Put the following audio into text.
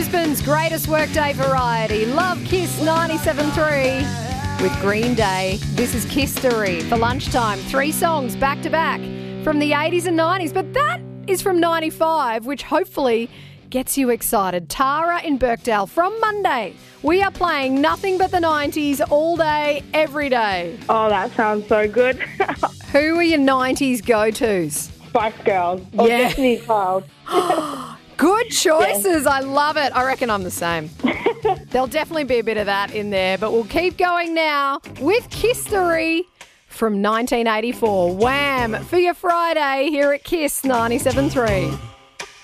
Brisbane's greatest workday variety. Love Kiss 97.3 with Green Day. This is Kisstory for lunchtime. 3 songs back to back from the 80s and 90s. But that is from 95, which hopefully gets you excited. Tara in Birkdale from Monday. We are playing nothing but the 90s all day, every day. Oh, that sounds so good. Who are your 90s go-tos? Spice Girls. Or Yeah. Destiny's Child. Good choices. I love it. I reckon I'm the same. There'll definitely be a bit of that in there, but we'll keep going now with Kisstory from 1984. Wham! For your Friday here at Kiss 97.3.